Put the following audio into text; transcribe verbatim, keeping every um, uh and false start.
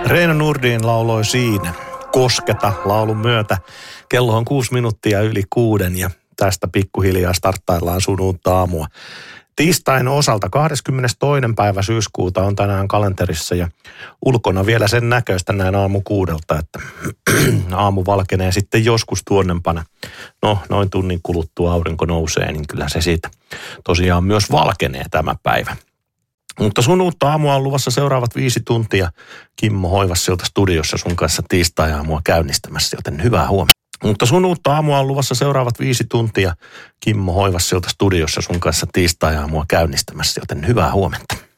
Reino Nurdin lauloi Siinä. Kosketa laulun myötä. Kello on kuusi minuuttia yli kuuden ja tästä pikkuhiljaa starttaillaan sun uutta aamua. Tiistain osalta kahdeskymmenestoinen päivä syyskuuta on tänään kalenterissa ja ulkona vielä sen näköistä näin aamu kuudelta, että aamu valkenee sitten joskus tuonnempana. No, noin tunnin kuluttua aurinko nousee, niin kyllä se siitä tosiaan myös valkenee tämä päivä. Mutta sun uutta aamua on luvassa seuraavat viisi tuntia. Kimmo Hoivassilta studiossa sun kanssa tiistai-aamua käynnistämässä, joten hyvää huomenta. Mutta sun uutta aamua on luvassa seuraavat viisi tuntia. Kimmo Hoivassilta studiossa sun kanssa tiistai-aamua käynnistämässä, joten hyvää huomenta.